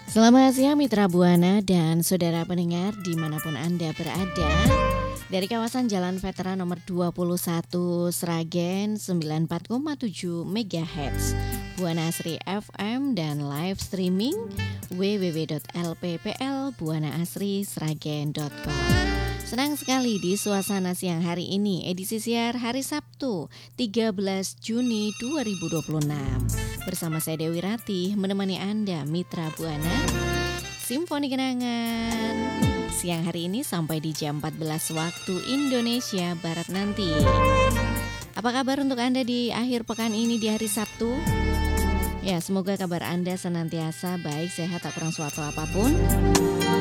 Selamat siang Mitra Buana dan saudara pendengar dimanapun Anda berada. Dari kawasan Jalan Veteran nomor 21 Sragen 94,7 MHz Buana Asri FM dan live streaming www.lpplbuanaasrisragen.com. Senang sekali di suasana siang hari ini, edisi siar hari Sabtu 13 Juni 2026. Bersama saya Dewi Ratih menemani Anda Mitra Buana Simfoni Kenangan siang hari ini sampai di jam 14 waktu Indonesia Barat nanti. Apa kabar untuk Anda di akhir pekan ini di hari Sabtu? Ya, semoga kabar Anda senantiasa baik, sehat, tak kurang suatu apapun.